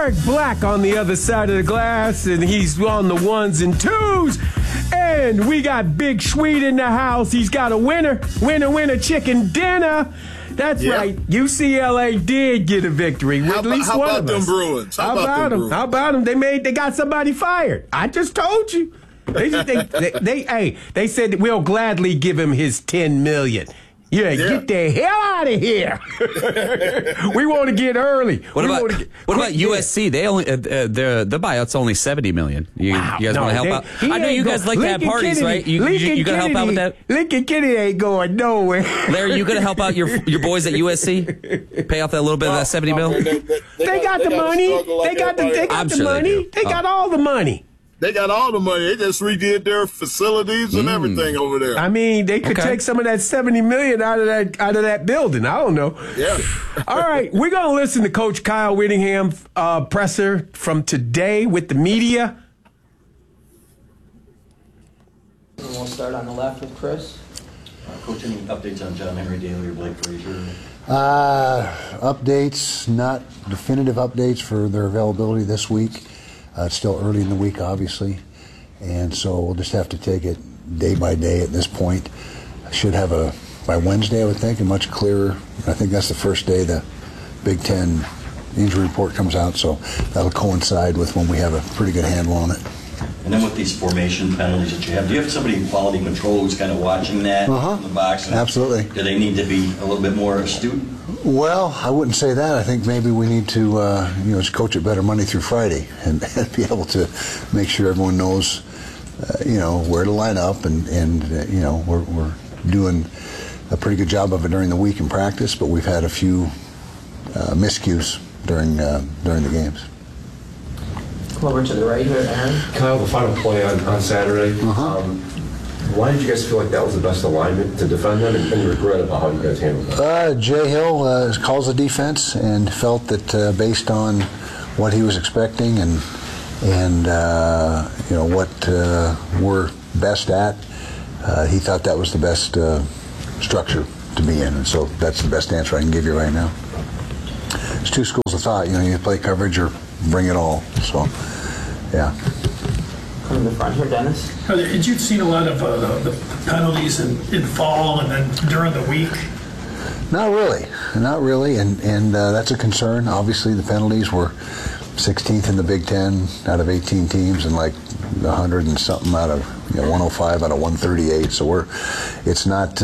Derek Black on the other side of the glass, and he's on the ones and twos. And we got Big Sweet in the house. He's got a winner chicken dinner. That's right. UCLA did get a victory. How about them Bruins? How about them? They got somebody fired. I just told you. They said that we'll gladly give him his $10 million. Yeah, get the hell out of here. We want to get early. What about USC? They only the buyout's only $70 million. You guys want to help out? I know you guys like to have parties, right? You gonna help out with that? Lincoln Kennedy ain't going nowhere. Larry, you gonna help out your boys at USC? Pay off that little bit of that $70 million? They got the money. They got the money. They got all the money. They got all the money. They just redid their facilities and everything over there. I mean, they could take some of that $70 million out of that building. I don't know. Yeah. All right, we're gonna listen to Coach Kyle Whittingham presser from today with the media. And we'll start on the left with Chris. Coach, any updates on John Henry Daly or Blake Frazier? Updates, not definitive updates for their availability this week. It's still early in the week, obviously, and so we'll just have to take it day by day at this point. I should have by Wednesday, I would think, a much clearer. I think that's the first day the Big Ten injury report comes out, so that'll coincide with when we have a pretty good handle on it. And then with these formation penalties that you have, do you have somebody in quality control who's kind of watching that in the box? Absolutely. Do they need to be a little bit more astute? Well, I wouldn't say that. I think maybe we need to, just coach it better Monday through Friday and be able to make sure everyone knows, where to line up and we're doing a pretty good job of it during the week in practice, but we've had a few miscues during the games. Come over to the right here, Aaron. Kyle, the final play on Saturday. Why did you guys feel like that was the best alignment to defend them, and you regret about how you guys handled that? Jay Hill calls the defense and felt that based on what he was expecting and what we're best at, he thought that was the best structure to be in, and so that's the best answer I can give you right now. There's two schools of thought. You play coverage or bring it all. So, yeah. Come in the front here, Dennis. Had you seen a lot of the penalties in fall and then during the week? Not really, and that's a concern. Obviously, the penalties were 16th in the Big Ten out of 18 teams, and like 100 and something out of 105 out of 138. So it's not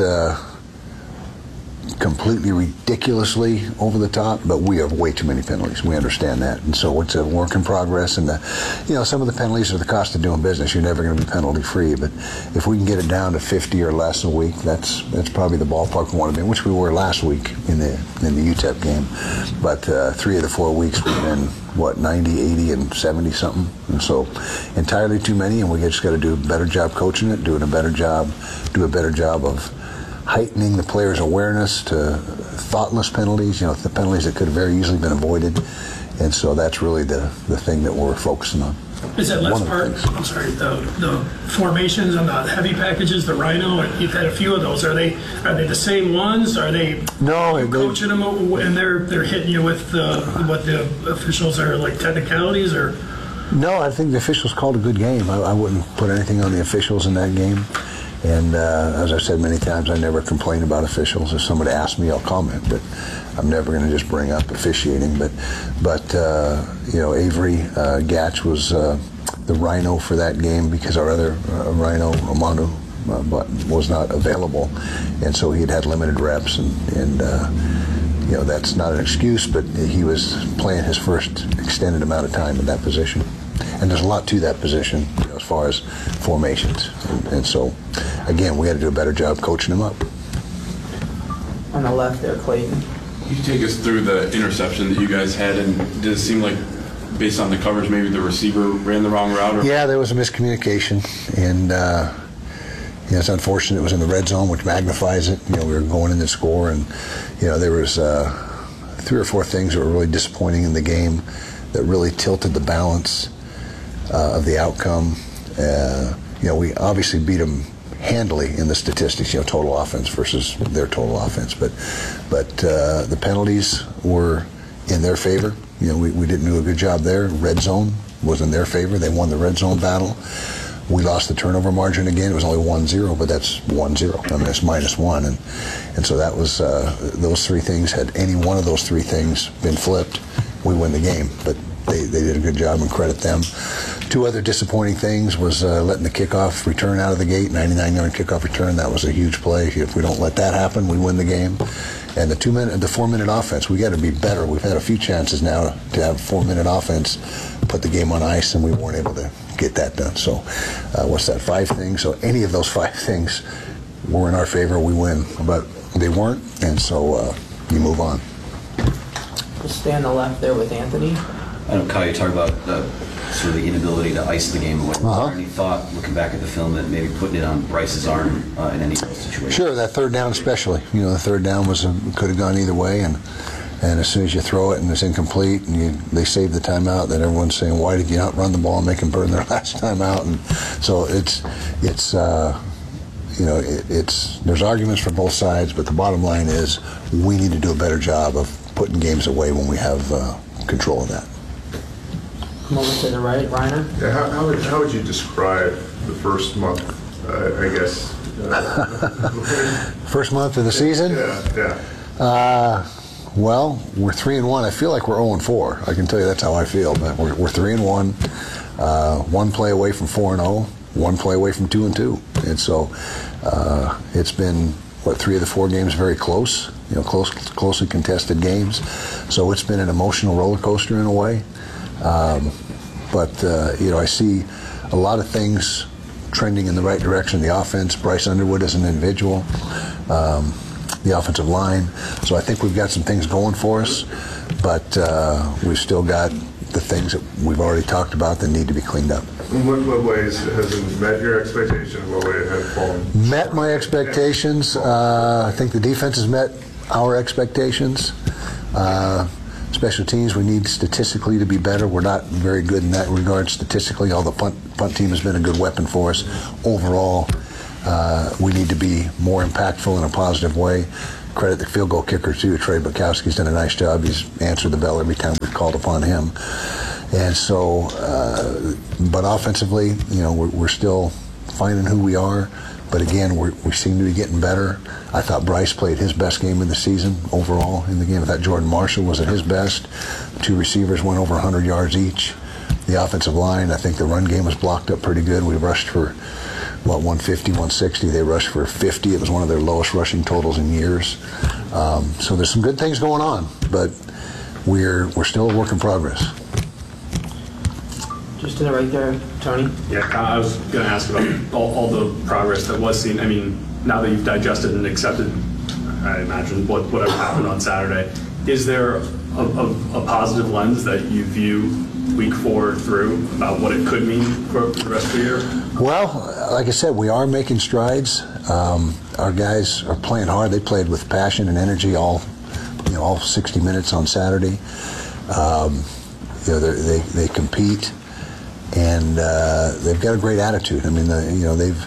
completely ridiculously over the top, but we have way too many penalties. We understand that, and so it's a work in progress. And some of the penalties are the cost of doing business. You're never going to be penalty free, but if we can get it down to 50 or less a week, that's probably the ballpark we want to be in, which we were last week in the UTEP game. But 3 of the 4 weeks we've been 90, 80, and 70 something, and so entirely too many. And we just got to do a better job coaching it, do a better job of heightening the players' awareness to thoughtless penalties, the penalties that could have very easily been avoided. And so that's really the thing that we're focusing on. Is that last part, I'm sorry, the formations on the heavy packages, the Rhino, you've had a few of those. Are they the same ones? Are they coaching them and they're hitting you with what the officials are like technicalities or? No, I think the officials called a good game. I wouldn't put anything on the officials in that game. And as I've said many times, I never complain about officials. If somebody asks me, I'll comment, but I'm never going to just bring up officiating. But Avery Gatch was the Rhino for that game because our other Rhino, Romano, was not available, and so he had limited reps, and that's not an excuse, but he was playing his first extended amount of time in that position. And there's a lot to that position as far as formations. And so, again, we had to do a better job coaching them up. On the left there, Clayton. Can you take us through the interception that you guys had, and did it seem like, based on the coverage, maybe the receiver ran the wrong route? Or? Yeah, there was a miscommunication, and it's unfortunate. It was in the red zone, which magnifies it. We were going in to score, and there was 3 or 4 things that were really disappointing in the game that really tilted the balance of the outcome. We obviously beat them handily in the statistics, total offense versus their total offense. But the penalties were in their favor. You know, we didn't do a good job there. Red zone was in their favor. They won the red zone battle. We lost the turnover margin again. It was only 1-0, but that's 1-0. I mean, it's -1, and so that was those three things. Had any one of those three things been flipped, we win the game. But they did a good job, and credit them. Two other disappointing things was letting the kickoff return out of the gate, 99-yard kickoff return. That was a huge play. If we don't let that happen, we win the game. And the 4-minute offense, we got to be better. We've had a few chances now to have 4-minute offense, put the game on ice, and we weren't able to get that done. So what's that, 5 things? So any of those 5 things were in our favor, we win. But they weren't, and so you move on. Just stay on the left there with Anthony. I know, Kyle, you talk about sort of the inability to ice the game away. Uh-huh. Any thought, looking back at the film, that maybe putting it on Bryce's arm in any situation? Sure, that third down especially. You know, the third down could have gone either way, and as soon as you throw it and it's incomplete, and they save the timeout, then everyone's saying, why did you not run the ball and make them burn their last timeout? And so there's arguments for both sides, but the bottom line is we need to do a better job of putting games away when we have control of that. Come over to the right, Reiner. Yeah, how would you describe the first month, I guess? First month of the season? Yeah. Well, we're 3-1. I feel like we're 0-4. I can tell you that's how I feel. But we're 3-1. 1 play away from 4-0. 1 play away from 2-2. And so it's been 3 of the 4 games very close. You know, closely contested games. So it's been an emotional roller coaster in a way. But I see a lot of things trending in the right direction. The offense, Bryce Underwood as an individual. The offensive line. So I think we've got some things going for us, but we've still got the things that we've already talked about that need to be cleaned up. In what ways has it met your expectations? What way has it fallen? Met my expectations. I think the defense has met our expectations. Special teams, we need statistically to be better. We're not very good in that regard statistically, although punt team has been a good weapon for us. Overall, we need to be more impactful in a positive way. Credit the field goal kicker, too. Trey Bukowski's done a nice job. He's answered the bell every time we've called upon him. And so, but offensively, we're still finding who we are. But again, we seem to be getting better. I thought Bryce played his best game of the season overall in the game. I thought Jordan Marshall was at his best. 2 receivers went over 100 yards each. The offensive line, I think the run game was blocked up pretty good. We rushed for 150, 160. They rushed for 50. It was one of their lowest rushing totals in years. So there's some good things going on, but we're still a work in progress. Just to the right there, Tony. Yeah, I was going to ask about all the progress that was seen. I mean, now that you've digested and accepted, I imagine, whatever happened on Saturday, is there a positive lens that you view week 4 through about what it could mean for the rest of the year? Well, like I said, we are making strides. Our guys are playing hard. They played with passion and energy all 60 minutes on Saturday. They compete, and they've got a great attitude. I mean, they've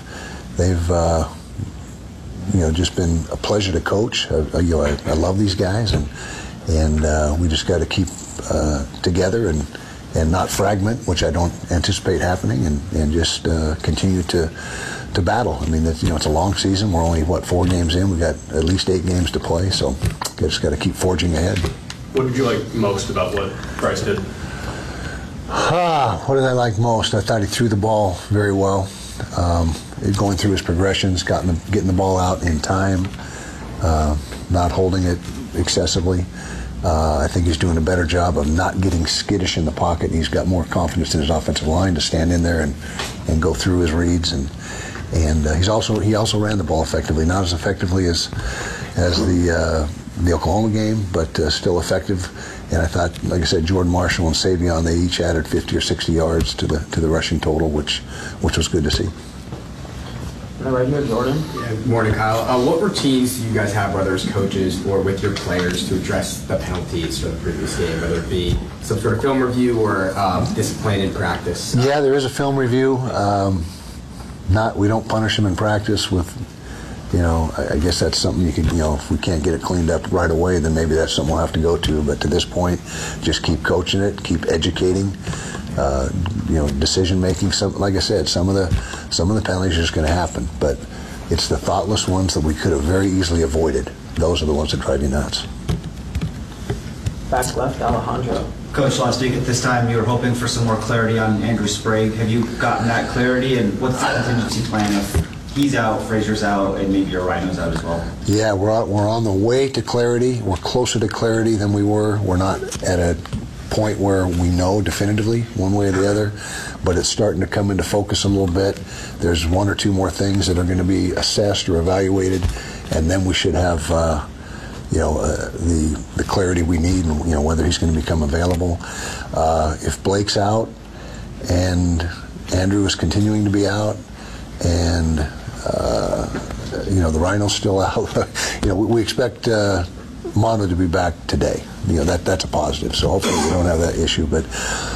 just been a pleasure to coach. I love these guys, and we just got to keep together and not fragment, which I don't anticipate happening, and just continue to battle. I mean, it's a long season. We're only 4 games in. We've got at least 8 games to play, so just got to keep forging ahead. What did you like most about what Bryce did? What did I like most? I thought he threw the ball very well. Going through his progressions, getting the ball out in time, not holding it excessively. I think he's doing a better job of not getting skittish in the pocket. He's got more confidence in his offensive line to stand in there and go through his reads. And he also ran the ball effectively, not as effectively as the Oklahoma game, but still effective. And I thought, like I said, Jordan Marshall and Savion, they each added 50 or 60 yards to the rushing total, which was good to see. Right here, Jordan. Yeah, good morning, Kyle. What routines do you guys have, whether as coaches or with your players, to address the penalties from the previous game, whether it be some sort of film review or discipline in practice? Yeah, there is a film review. We don't punish them in practice with I guess that's something you can, if we can't get it cleaned up right away, then maybe that's something we'll have to go to. But to this point, just keep coaching it, keep educating, decision making. Like I said, some of the penalties are just going to happen, but it's the thoughtless ones that we could have very easily avoided. Those are the ones that drive you nuts. Back left, Alejandro. Coach, last week at this time you were hoping for some more clarity on Andrew Sprague. Have you gotten that clarity, and what's the contingency plan if he's out, Frazier's out, and maybe your Rhino's out as well? Yeah, we're on the way to clarity. We're closer to clarity than we were. We're not at a point where we know definitively one way or the other, but it's starting to come into focus a little bit. There's one or two more things that are going to be assessed or evaluated, and then we should have the clarity we need, and whether he's going to become available. If Blake's out and Andrew is continuing to be out, and the Rhino's still out, we expect Mono to be back today. That's a positive. So hopefully we don't have that issue. But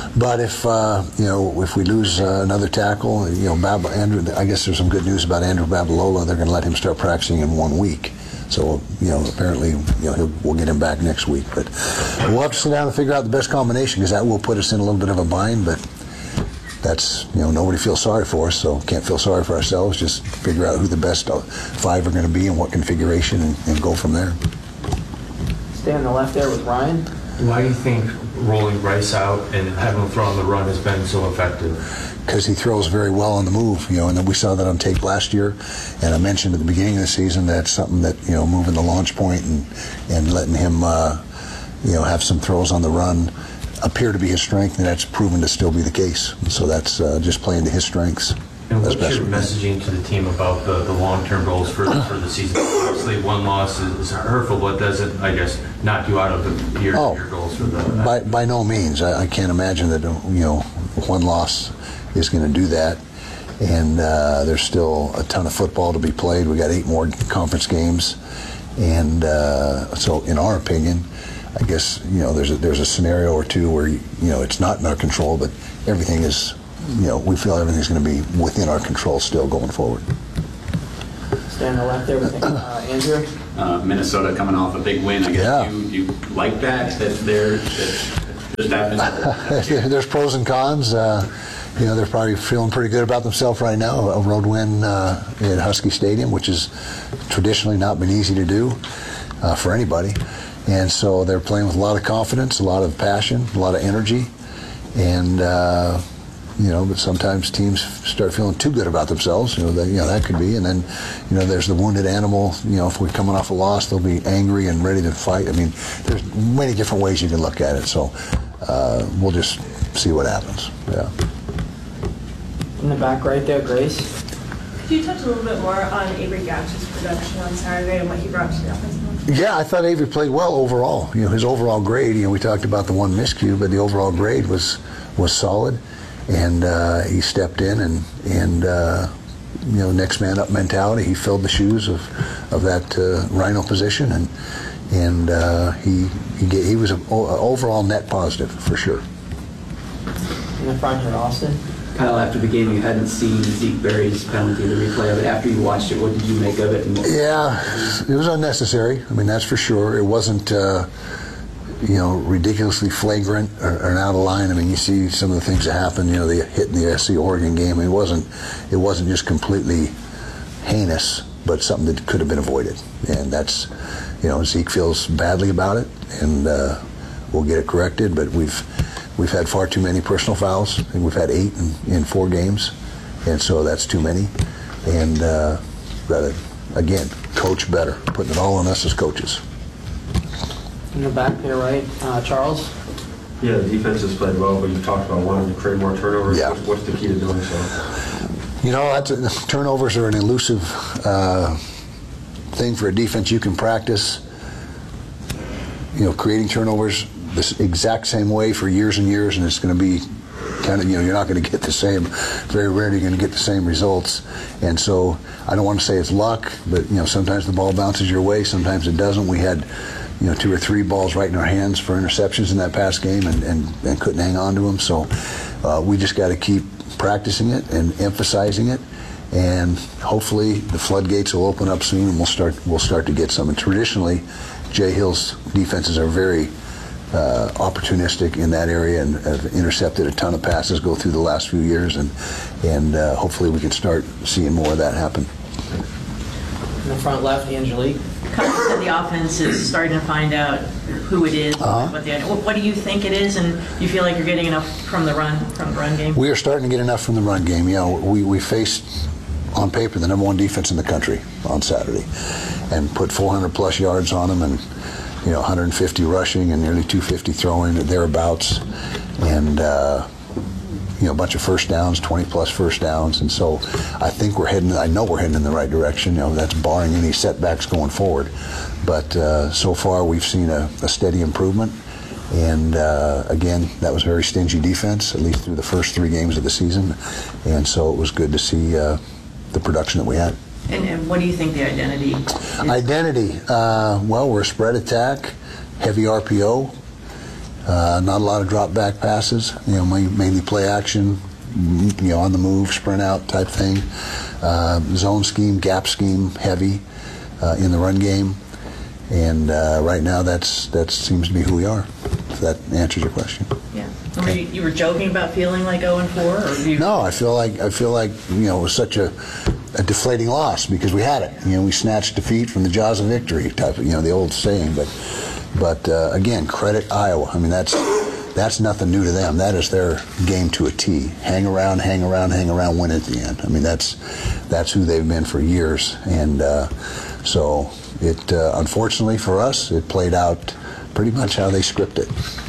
if we lose another tackle, Andrew, I guess there's some good news about Andrew Babalola. They're going to let him start practicing in 1 week. So, apparently, we'll get him back next week. But we'll have to sit down and figure out the best combination, because that will put us in a little bit of a bind. But that's, nobody feels sorry for us, so can't feel sorry for ourselves. Just figure out who the best 5 are going to be and what configuration, and go from there. Stay on the left there with Ryan. Why do you think rolling Rice out and having him throw on the run has been so effective? Because he throws very well on the move, and then we saw that on tape last year. And I mentioned at the beginning of the season that's something that, moving the launch point and letting him, have some throws on the run appear to be his strength, and that's proven to still be the case. And so that's just playing to his strengths. And what's your messaging to the team about the long-term goals for the season? Obviously, one loss is hurtful, but doesn't, I guess, knock you out of your goals for the... By no means. I can't imagine that, one loss is going to do that. And there's still a ton of football to be played. We got 8 more conference games. And so, in our opinion, I guess, there's a scenario or two where, it's not in our control, but everything is... we feel everything's going to be within our control still going forward. Stay on the left there with Andrew. Minnesota coming off a big win. I guess you like that just happened. There's pros and cons. They're probably feeling pretty good about themselves right now. A road win at Husky Stadium, which has traditionally not been easy to do for anybody. And so they're playing with a lot of confidence, a lot of passion, a lot of energy, and but sometimes teams start feeling too good about themselves. That could be. And then, there's the wounded animal. If we're coming off a loss, they'll be angry and ready to fight. I mean, there's many different ways you can look at it. So we'll just see what happens. Yeah. In the back right there, Grace. Could you touch a little bit more on Avery Gatch's production on Saturday and what he brought to the offensive line? Yeah, I thought Avery played well overall. His overall grade. We talked about the one miscue, but the overall grade was solid. And he stepped in and next man up mentality. He filled the shoes of that Rhino position, and he was an overall net positive for sure. In the front here, Austin. Kyle, after the game, you hadn't seen Zeke Berry's penalty, the replay of it. After you watched it, what did you make of it? Yeah, it was unnecessary. I mean, that's for sure. It wasn't. Ridiculously flagrant or out of line. I mean, you see some of the things that happened. The hit in the SC Oregon game. I mean, it wasn't just completely heinous, but something that could have been avoided. And that's, Zeke feels badly about it, and we'll get it corrected. But we've had far too many personal fouls. I think we've had 8 in 4 games, and so that's too many. And got to again coach better, putting it all on us as coaches. In the back there, right, Charles? Yeah, the defense has played well, but you've talked about wanting to create more turnovers. Yeah. What's the key to doing so? Turnovers are an elusive thing for a defense. You can practice, creating turnovers this exact same way for years and years, and it's going to be kind of, you're not going to get the same, very rarely you're going to get the same results. And so I don't want to say it's luck, but, sometimes the ball bounces your way, sometimes it doesn't. We had 2 or 3 balls right in our hands for interceptions in that past game and couldn't hang on to them. So we just got to keep practicing it and emphasizing it and hopefully the floodgates will open up soon, and we'll start to get some. And traditionally, Jay Hill's defenses are very opportunistic in that area and have intercepted a ton of passes go through the last few years, and hopefully we can start seeing more of that happen. In the front left, Angelique. Coach said the offense is starting to find out who it is. What do you think it is, and you feel like you're getting enough from the run game? We are starting to get enough from the run game. You know, we faced on paper the #1 defense in the country on Saturday, and put 400+ yards on them, and 150 rushing and nearly 250 throwing or thereabouts, and a bunch of first downs, 20+ first downs. And so I think I know we're heading in the right direction. That's barring any setbacks going forward. But so far we've seen a steady improvement. And again, that was very stingy defense, at least through the first 3 games of the season. And so it was good to see the production that we had. And what do you think the identity is? Identity, well, we're a spread attack, heavy RPO, not a lot of drop back passes, mainly play action, on the move, sprint out type thing. Zone scheme, gap scheme, heavy in the run game. And right now that seems to be who we are, if that answers your question. Yeah. Okay. You were joking about feeling like 0-4? Or No, I feel like it was such a deflating loss because we had it. We snatched defeat from the jaws of victory type of, the old saying. But again, credit Iowa. I mean, that's nothing new to them. That is their game to a T. Hang around, win at the end. I mean, that's who they've been for years. And so it unfortunately for us, it played out pretty much how they scripted.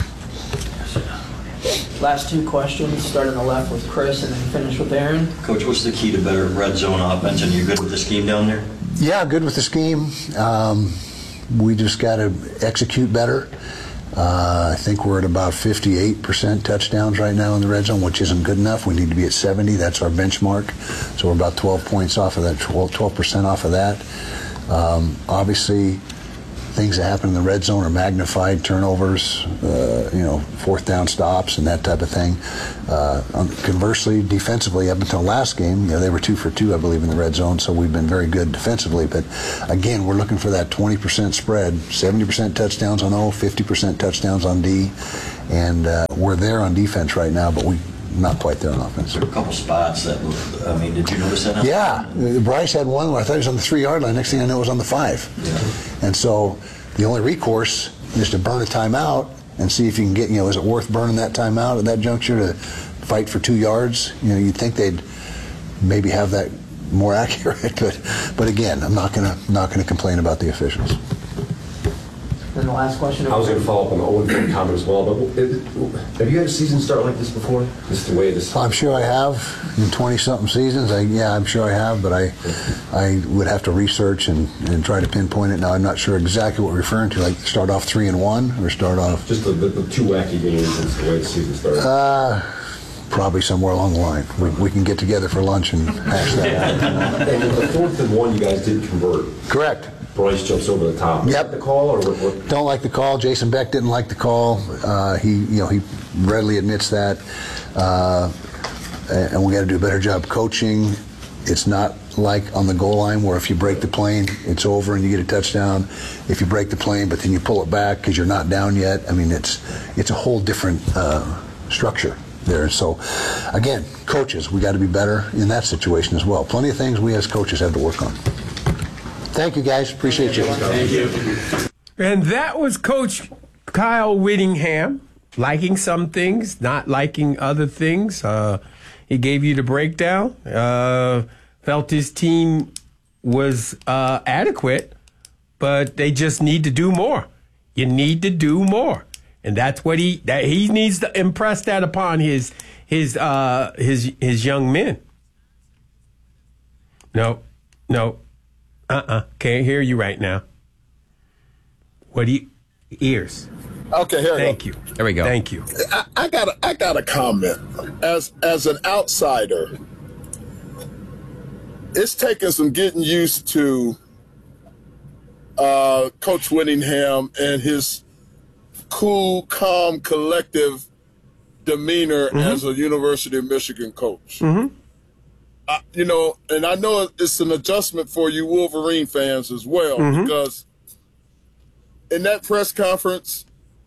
Last 2 questions, start on the left with Chris and then finish with Aaron. Coach, what's the key to better red zone offense, and you're good with the scheme down there? Yeah, good with the scheme. We just got to execute better. I think we're at about 58% touchdowns right now in the red zone, which isn't good enough. We need to be at 70. That's our benchmark. So we're about 12 points off of that, 12% off of that. Obviously, things that happen in the red zone are magnified, turnovers, 4th down stops and that type of thing. Conversely, defensively, up until last game, they were 2 for 2, I believe, in the red zone, so we've been very good defensively. But again, we're looking for that 20% spread, 70% touchdowns on O, 50% touchdowns on D, and we're there on defense right now, but we're not quite there on offense. There were a couple spots that, did you notice that? Yeah, Bryce had one where I thought he was on the 3-yard line. Next thing I know, it was on the 5. Yeah. And so the only recourse is to burn a timeout and see if you can get, is it worth burning that timeout at that juncture to fight for 2 yards? You'd think they'd maybe have that more accurate, but again, I'm not gonna complain about the officials. And the last question. I was going to follow up on the Owen Ford comment as well, but have you had a season start like this before? This is the way this. I'm sure I have in 20-something seasons. I'm sure I have, but I would have to research and try to pinpoint it. Now I'm not sure exactly what we're referring to. Like start off 3-1 or start off just the 2 wacky games since the way the season started. Probably somewhere along the line. We can get together for lunch and hash that out. And the 4th and 1, you guys did convert. Correct. Bryce jumps over the top. Yep. The call or what? Don't like the call. Jason Beck didn't like the call. He readily admits that. And we got to do a better job coaching. It's not like on the goal line where if you break the plane, it's over and you get a touchdown. If you break the plane, but then you pull it back because you're not down yet. I mean, it's a whole different structure there. So, again, coaches, we got to be better in that situation as well. Plenty of things we as coaches have to work on. Thank you, guys. Appreciate you. Thank you. And that was Coach Kyle Whittingham, liking some things, not liking other things. He gave you the breakdown. Felt his team was adequate, but they just need to do more. You need to do more, and that's what he needs to impress that upon his young men. No. Can't hear you right now. What do you... Ears. Okay, here we go. Thank you. There we go. Thank you. I got a comment. As an outsider, it's taken some getting used to Coach Whittingham and his cool, calm, collective demeanor as a University of Michigan coach. Mm-hmm. and I know it's an adjustment for you Wolverine fans as well, because in that press conference,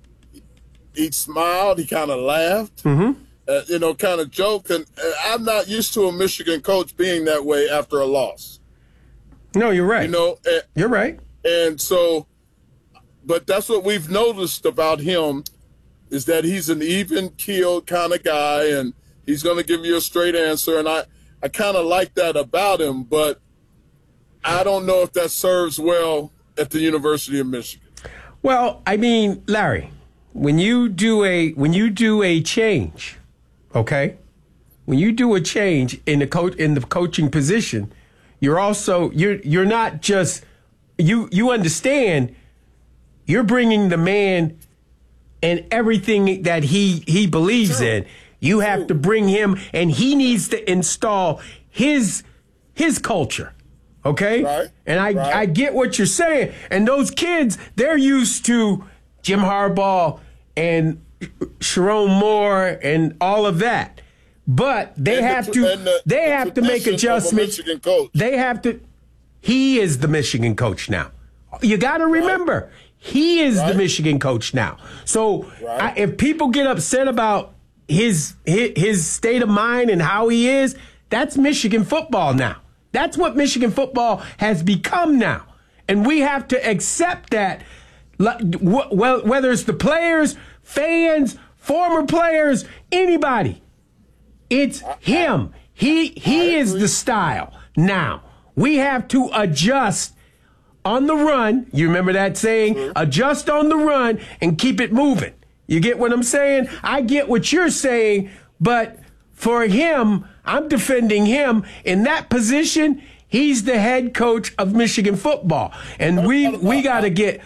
he smiled, he kind of laughed, kind of joked, and I'm not used to a Michigan coach being that way after a loss. No, you're right. You're right. And so, but that's what we've noticed about him, is that he's an even-keeled kind of guy, and he's going to give you a straight answer, and I kind of like that about him, but I don't know if that serves well at the University of Michigan. Well, I mean, Larry, when you do a change, okay? When you do a change in the coaching position, you're also you're not just you understand you're bringing the man and everything that he believes in. You have to bring him, and he needs to install his culture, okay? Right. And I get what you're saying. And those kids, they're used to Jim Harbaugh and Sharon Moore and all of that. But they have to make adjustments. They have to. He is the Michigan coach now. You got to remember, he is the Michigan coach now. So if people get upset about his state of mind and how he is, that's Michigan football now. That's what Michigan football has become now. And we have to accept that, well, whether it's the players, fans, former players, anybody. It's him. He is the style. Now, we have to adjust on the run. You remember that saying? Adjust on the run and keep it moving. You get what I'm saying? I get what you're saying, but for him, I'm defending him in that position. He's the head coach of Michigan football, and we got to get.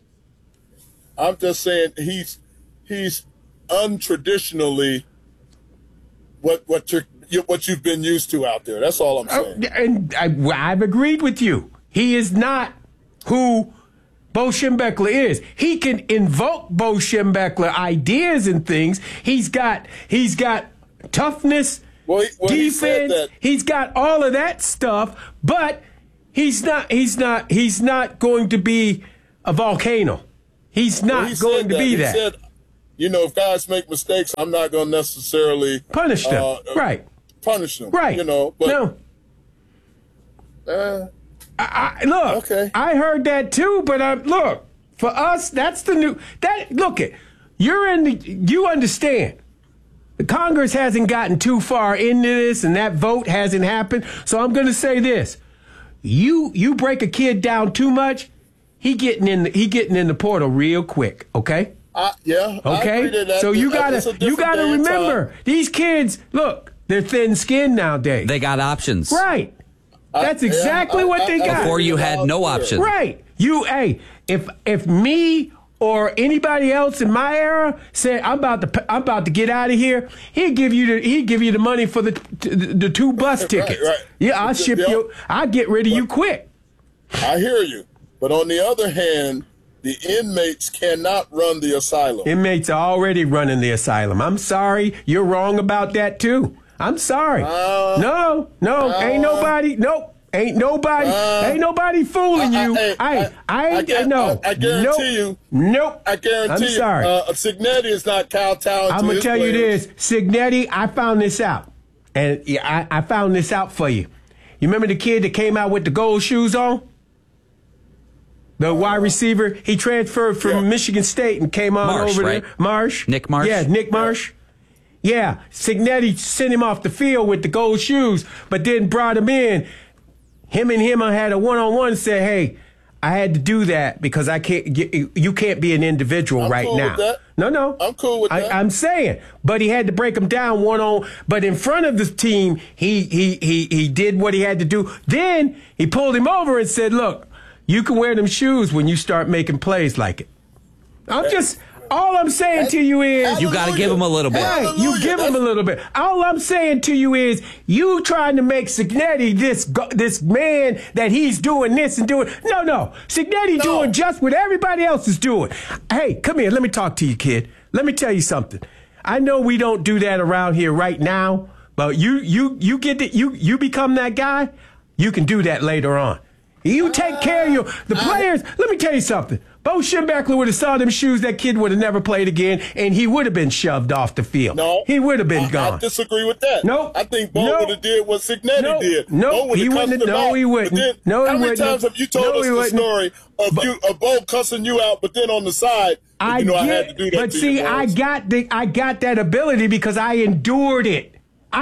I'm just saying he's untraditionally what you've been used to out there. That's all I'm saying. And I've agreed with you. He is not who Bo Schembechler is. He can invoke Bo Schembechler ideas and things. He's got toughness, defense. He's got all of that stuff, but he's not going to be a volcano. He's not going to be that. He said, if guys make mistakes, I'm not going to necessarily punish them. Punish them. Right. But look, okay. I heard that too, but look, for us, that's the new. You understand. The Congress hasn't gotten too far into this, and that vote hasn't happened. So I'm going to say this: you break a kid down too much, he getting in the portal real quick. Okay. Yeah. Okay. So you gotta remember these kids. Look, they're thin-skinned nowadays. They got options. Right. That's exactly what they got. Before you had no option. Right. If me or anybody else in my era said I'm about to get out of here, he'd give you the money for the 2 bus tickets. Right. Yeah, I'll ship you. I'll get rid of you quick. I hear you, but on the other hand, the inmates cannot run the asylum. Inmates are already running the asylum. I'm sorry, you're wrong about that too. I'm sorry. No, ain't nobody. Nope. Ain't nobody fooling you. I guarantee you. Nope. I guarantee I'm sorry. Cignetti is not kowtowing. I'm gonna tell you this, Cignetti. I found this out, and I found this out for you. You remember the kid that came out with the gold shoes on? The wide receiver. He transferred from Michigan State and came on over there. Marsh. Nick Marsh. Yeah, Nick Marsh. Yeah, Cignetti sent him off the field with the gold shoes, but then brought him in. Him had a one-on-one. Said, "Hey, I had to do that because you can't be an individual right now." With that. No, I'm cool with that. I'm saying, but he had to break him down one-on. But in front of the team, he did what he had to do. Then he pulled him over and said, "Look, you can wear them shoes when you start making plays like it." All I'm saying to you is... You got to give him a little bit. Right, you give him a little bit. All I'm saying to you is you trying to make Cignetti this man that he's doing this and doing... No. Cignetti doing just what everybody else is doing. Hey, come here. Let me talk to you, kid. Let me tell you something. I know we don't do that around here right now, But you get it. You become that guy. You can do that later on. You take care of the players. Let me tell you something. Bo Schembechler would have saw them shoes, that kid would have never played again, and he would have been shoved off the field. No. He would have been gone. I disagree with that. No. I think Bo would have did what Signetti did. No, he wouldn't. No, he wouldn't. No, he wouldn't. How many times have you told us the story of Bo cussing you out, but then on the side, I had to do that but see, I got that ability because I endured it.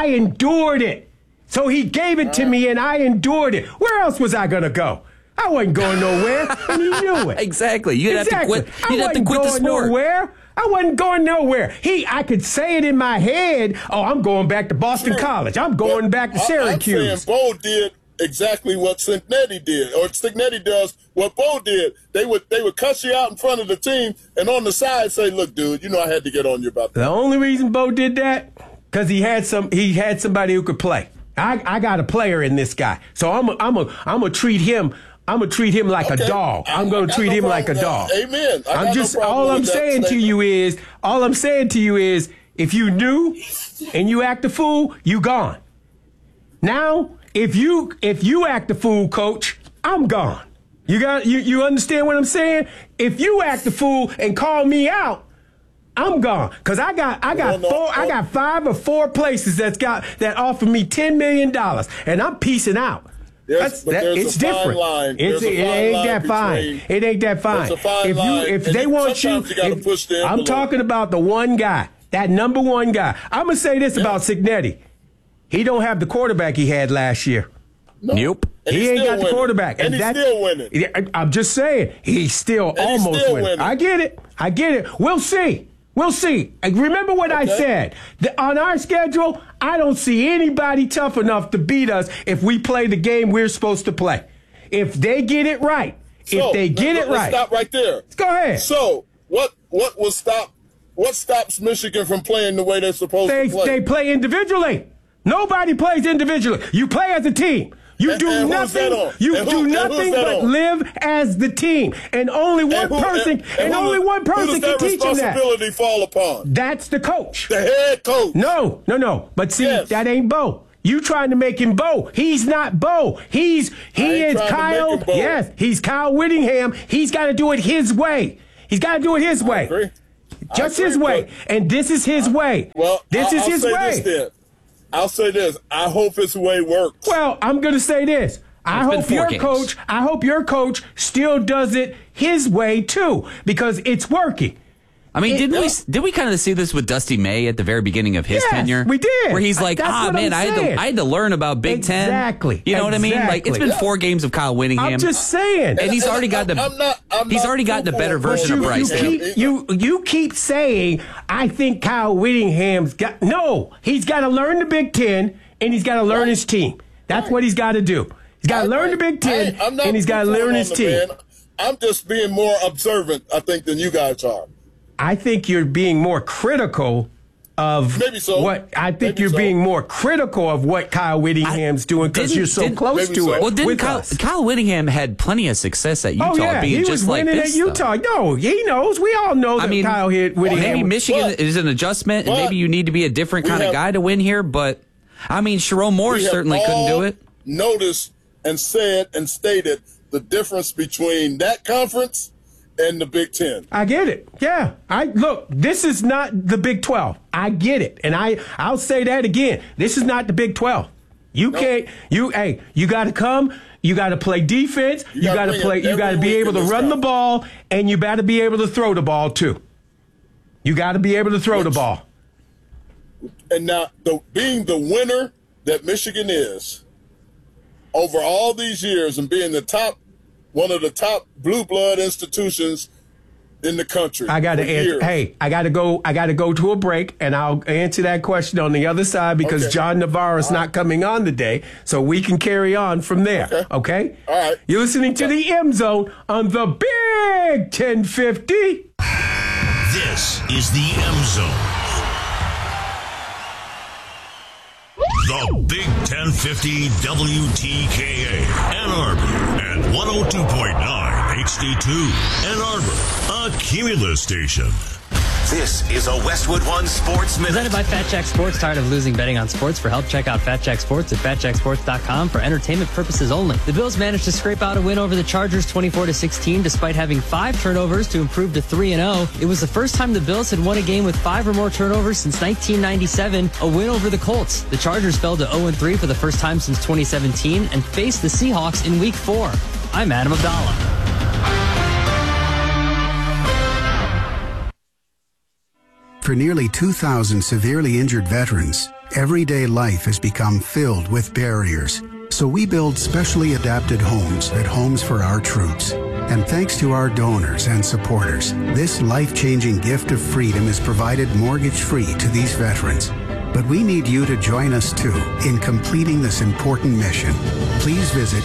So he gave it to me, and I endured it. Where else was I going to go? I wasn't going nowhere, and he knew it. Exactly. You'd have to quit. You'd have to quit the sport. Nowhere. I wasn't going nowhere. I could say it in my head. Oh, I'm going back to Boston College. I'm going back to Syracuse. I'm saying Bo did exactly what Signetti did, or Signetti does what Bo did. They would cuss you out in front of the team, and on the side say, "Look, dude, I had to get on you about that." The only reason Bo did that, because he had somebody who could play. I got a player in this guy, so I'm gonna treat him. I'm gonna treat him like a dog. I'm gonna treat him like a dog. Amen. All I'm saying to you is, if you knew and you act a fool, you gone. Now, if you act a fool, coach, I'm gone. You understand what I'm saying? If you act a fool and call me out, I'm gone. Cause I got 5 or 4 places that offer me $10 million, and I'm peacing out. Yes, it's different. It ain't that fine. It ain't that fine. If they want you, I'm talking about the one guy, that number one guy. I'm gonna say this about Signetti. He don't have the quarterback he had last year. Nope. He ain't got the quarterback, and he's still winning. I'm just saying, he's still almost winning. I get it. We'll see. And remember what I said. On our schedule, I don't see anybody tough enough to beat us if we play the game we're supposed to play. If they get it right. Let's stop right there. Let's go ahead. So, what stops Michigan from playing the way they're supposed to play? They play individually. Nobody plays individually. You play as a team. You do nothing but live as the team, and only one person can teach them that. Responsibility fall upon? That's the coach, the head coach. No. But see, that ain't Bo. You trying to make him Bo? He's not Bo. He is Kyle. Yes, he's Kyle Whittingham. He's got to do it his way. He's got to do it his way. Agree. Just his way, and this is his way. Well, this is his way. I'll say this. I hope his way works. Well, I'm going to say this. I hope your coach still does it his way too, because it's working. I mean, did we kind of see this with Dusty May at the very beginning of his tenure? We did. Where he's like, man, I had to learn about Big Ten. Exactly. You know what I mean? Like, it's been 4 games of Kyle Whittingham. I'm just saying. And he's already gotten a better version of Bryce. You keep saying, I think Kyle Whittingham's got... No, he's got to learn the Big Ten, and he's got to learn his team. That's what he's got to do. He's got to learn the Big Ten, and he's got to learn his team. I'm just being more observant, I think, than you guys are. I think you're being more critical of being more critical of what Kyle Whittingham's doing because you're so close to it. Well, Kyle Whittingham had plenty of success at Utah, he was winning at Utah. No, he knows. We all know that Kyle Whittingham. Maybe Michigan is an adjustment, and maybe you need to be a different kind of guy to win here. But I mean, Sharon Moore certainly couldn't do it. Noticed and said and stated the difference between that conference and the Big Ten. I get it. Yeah. Look, this is not the Big 12. I get it. And I'll say that again. This is not the Big 12. You got to come, you got to play defense, you got to be able to run the ball, and you got to be able to throw the ball too. You got to be able to throw the ball. And now, being the winner that Michigan is over all these years and being one of the top blue blood institutions in the country. I got to answer. Hey, I got to go to a break, and I'll answer that question on the other side because John Navarro's not coming on today, so we can carry on from there. Okay? All right. You're listening to the M Zone on the Big 1050. This is the M Zone. The Big 1050 WTKA, Ann Arbor, and 102.9 HD2, Ann Arbor, a Cumulus station. This is a Westwood One Sports Minute. Presented by Fat Jack Sports. Tired of losing betting on sports? For help, check out Fat Jack Sports at fatjacksports.com for entertainment purposes only. The Bills managed to scrape out a win over the Chargers 24-16 despite having 5 turnovers to improve to 3-0. It was the first time the Bills had won a game with 5 or more turnovers since 1997, a win over the Colts. The Chargers fell to 0-3 for the first time since 2017 and faced the Seahawks in Week 4. I'm Adam Abdallah. For nearly 2,000 severely injured veterans, everyday life has become filled with barriers. So we build specially adapted homes at Homes for Our Troops. And thanks to our donors and supporters, this life-changing gift of freedom is provided mortgage-free to these veterans. But we need you to join us, too, in completing this important mission. Please visit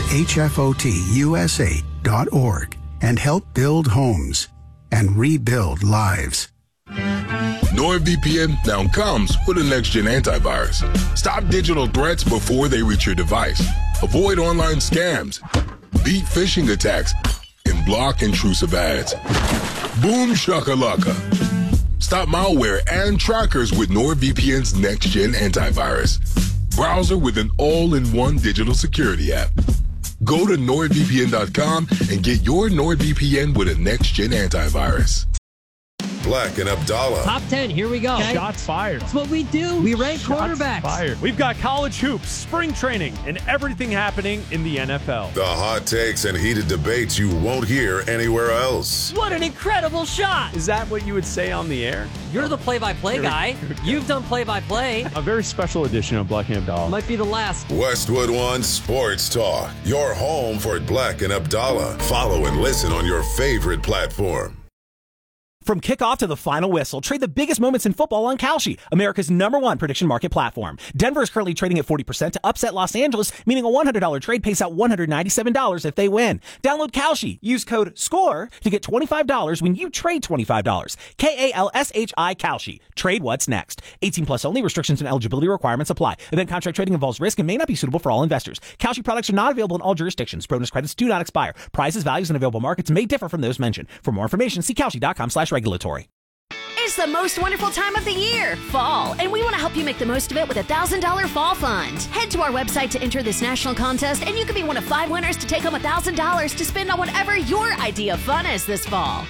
hfotusa.org and help build homes and rebuild lives. NordVPN now comes with a next-gen antivirus. Stop digital threats before they reach your device. Avoid online scams, beat phishing attacks, and block intrusive ads. Boom shakalaka. Stop malware and trackers with NordVPN's next-gen antivirus. Browser with an all-in-one digital security app. Go to NordVPN.com and get your NordVPN with a next-gen antivirus. Black and Abdallah. Top 10, here we go. Okay. Shots fired. That's what we do. We rank quarterbacks. Fired. We've got college hoops, spring training, and everything happening in the NFL. The hot takes and heated debates you won't hear anywhere else. What an incredible shot. Is that what you would say on the air? You're the play-by-play guy. You've done play-by-play. A very special edition of Black and Abdallah. Might be the last. Westwood One Sports Talk. Your home for Black and Abdallah. Follow and listen on your favorite platform. From kickoff to the final whistle, trade the biggest moments in football on Kalshi, America's #1 prediction market platform. Denver is currently trading at 40% to upset Los Angeles, meaning a $100 trade pays out $197 if they win. Download Kalshi. Use code SCORE to get $25 when you trade $25. KALSHI Kalshi. Trade what's next. 18 plus only. Restrictions and eligibility requirements apply. Event contract trading involves risk and may not be suitable for all investors. Kalshi products are not available in all jurisdictions. Bonus credits do not expire. Prices, values, and available markets may differ from those mentioned. For more information, see Kalshi.com/regulatory. It's the most wonderful time of the year, fall, and we want to help you make the most of it with a $1,000 fall fund. Head to our website to enter this national contest, and you could be one of 5 winners to take home $1,000 to spend on whatever your idea of fun is this fall.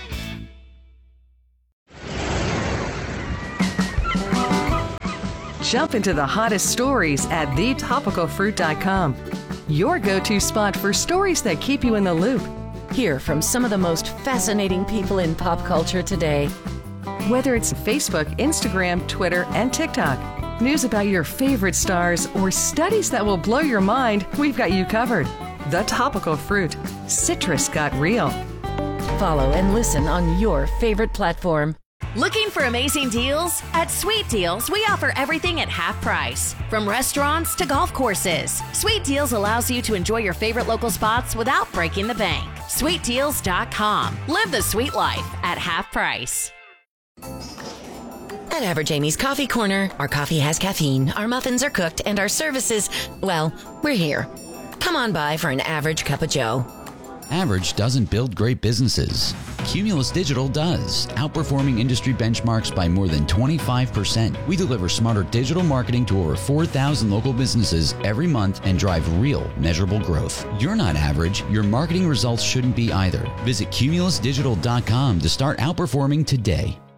Jump into the hottest stories at thetopicalfruit.com. Your go-to spot for stories that keep you in the loop. Hear from some of the most fascinating people in pop culture today. Whether it's Facebook, Instagram, Twitter, and TikTok, news about your favorite stars, or studies that will blow your mind, we've got you covered. The Topical Fruit. Citrus got real. Follow and listen on your favorite platform. Looking for amazing deals? At Sweet Deals, we offer everything at half price. From restaurants to golf courses, Sweet Deals allows you to enjoy your favorite local spots without breaking the bank. SweetDeals.com. Live the sweet life at half price. At Average Amy's Coffee Corner, our coffee has caffeine, our muffins are cooked, and our services, well, we're here. Come on by for an average cup of joe. Average doesn't build great businesses. Cumulus Digital does, outperforming industry benchmarks by more than 25%. We deliver smarter digital marketing to over 4,000 local businesses every month and drive real, measurable growth. You're not average. Your marketing results shouldn't be either. Visit cumulusdigital.com to start outperforming today.